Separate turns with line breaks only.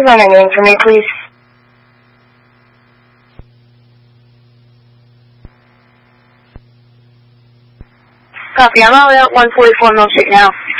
you run a name for me, please? Copy. I'm out at 144 Mill Street now.